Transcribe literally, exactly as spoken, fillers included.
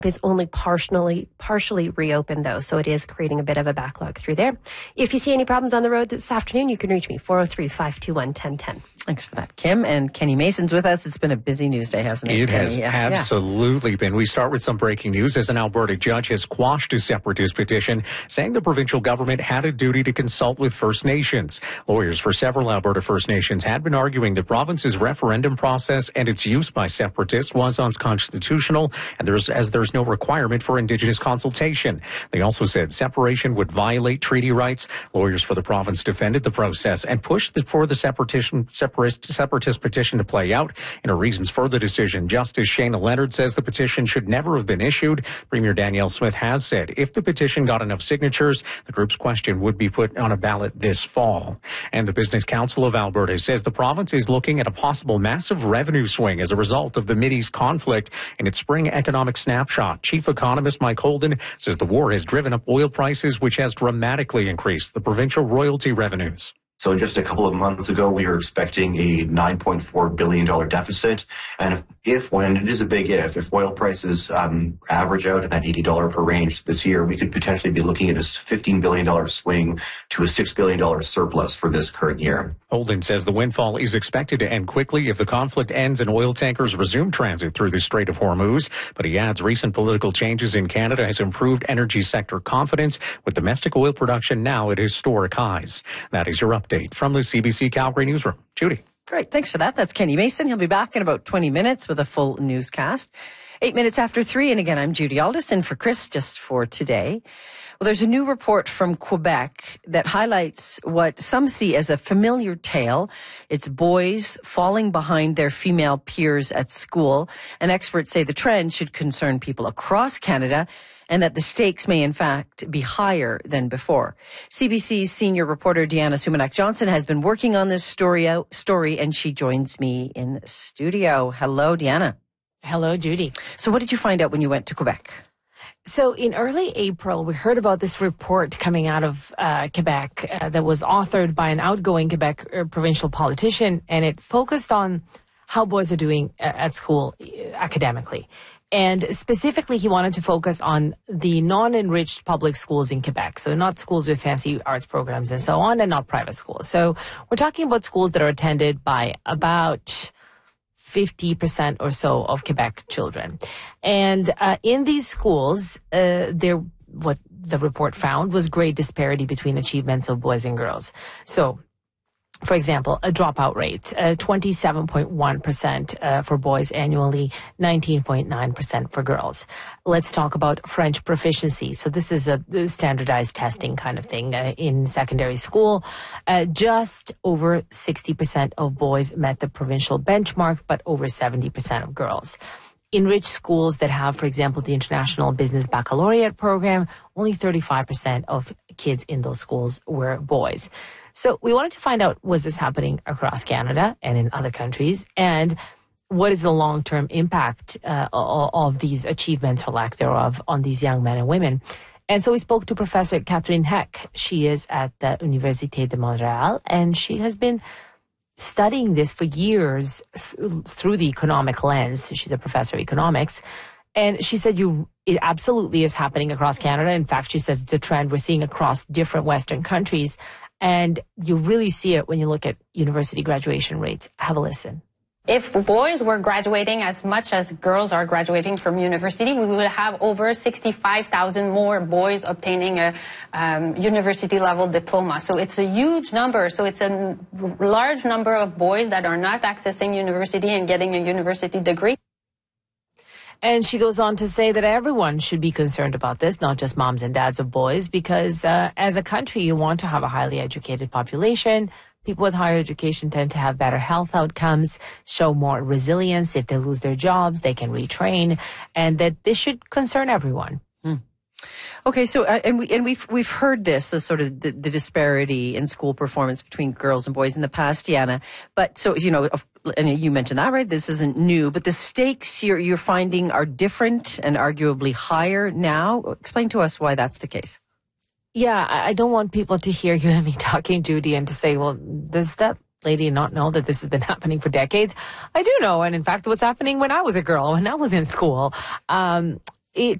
is only partially partially reopened, though, so it is creating a bit of a backlog through there. If you see any problems on the road this afternoon, you can reach me, four oh three, five two one, one oh one oh. Thanks for that, Kim. And Kenny Mason's with us. It's been a busy news day, hasn't it? It Kenny? has yeah. absolutely yeah. been. We start with some breaking news as an Alberta judge has quashed a separatist petition saying the provincial government had a duty to consult with First Nations. Lawyers for several Alberta First Nations had been arguing the province's referendum process and its use by separatists was unconstitutional, and there's as there's no requirement for Indigenous consultation. They also said separation would violate treaty rights. Lawyers for the province defended the process and pushed the, for the separation, separatist, separatist petition to play out. In her reasons for the decision, Justice Shana Leonard says the petition should never have been issued. Premier Danielle Smith has said if the petition got enough signatures, the group's question would be put on a ballot this fall. And the Business Council of Alberta says the province is looking at a possible massive revenue swing as a result of the Mideast conflict. In its spring economic snapshot, Chief Economist Mike Holden says the war has driven up oil prices, which has dramatically increased the provincial royalty revenues. So just a couple of months ago, we were expecting a nine point four billion dollars deficit. And if, if when it is a big if, if oil prices um, average out in that eighty dollars per range this year, we could potentially be looking at a fifteen billion dollars swing to a six billion dollars surplus for this current year. Holden says the windfall is expected to end quickly if the conflict ends and oil tankers resume transit through the Strait of Hormuz. But he adds recent political changes in Canada has improved energy sector confidence, with domestic oil production now at historic highs. That is your update from the C B C Calgary newsroom. Judy. Great. Thanks for that. That's Kenny Mason. He'll be back in about twenty minutes with a full newscast. Eight minutes after three. And again, I'm Judy Aldis in for Chris just for today. Well, there's a new report from Quebec that highlights what some see as a familiar tale. It's boys falling behind their female peers at school. And experts say the trend should concern people across Canada, and that the stakes may, in fact, be higher than before. C B C's senior reporter Deanna Sumanak-Johnson has been working on this story, story, and she joins me in studio. Hello, Deanna. Hello, Judy. So what did you find out when you went to Quebec? So in early April, we heard about this report coming out of uh, Quebec uh, that was authored by an outgoing Quebec uh, provincial politician, and it focused on how boys are doing uh, at school uh, academically. And specifically, he wanted to focus on the non-enriched public schools in Quebec. So not schools with fancy arts programs and so on, and not private schools. So we're talking about schools that are attended by about fifty percent or so of Quebec children. And uh, in these schools, uh, there, what the report found was great disparity between achievements of boys and girls. So, for example, a dropout rate, uh, twenty-seven point one percent uh, for boys annually, nineteen point nine percent for girls. Let's talk about French proficiency. So this is a standardized testing kind of thing uh, in secondary school. Uh, just over sixty percent of boys met the provincial benchmark, but over seventy percent of girls. In rich schools that have, for example, the International Business Baccalaureate program, only thirty-five percent of kids in those schools were boys. So we wanted to find out, was this happening across Canada and in other countries? And what is the long-term impact uh, of these achievements or lack thereof on these young men and women? And so we spoke to Professor Catherine Heck. She is at the Université de Montréal, and she has been studying this for years th- through the economic lens. She's a professor of economics. And she said you it absolutely is happening across Canada. In fact, she says it's a trend we're seeing across different Western countries. And you really see it when you look at university graduation rates. Have a listen. If boys were graduating as much as girls are graduating from university, we would have over sixty-five thousand more boys obtaining a um, university-level diploma. So it's a huge number. So it's a large number of boys that are not accessing university and getting a university degree. And she goes on to say that everyone should be concerned about this, not just moms and dads of boys, because uh, as a country, you want to have a highly educated population. People with higher education tend to have better health outcomes, show more resilience. If they lose their jobs, they can retrain, and that this should concern everyone. Hmm. Okay, so uh, and we and we've we've heard this as sort of the, the disparity in school performance between girls and boys in the past, Deanna. But so you know, and you mentioned that, right? This isn't new, but the stakes you're you're finding are different and arguably higher now. Explain to us why that's the case. Yeah, I don't want people to hear you and me talking, Judy, and to say, well, does that lady not know that this has been happening for decades? I do know, and in fact, it was happening when I was a girl, when I was in school. Um, it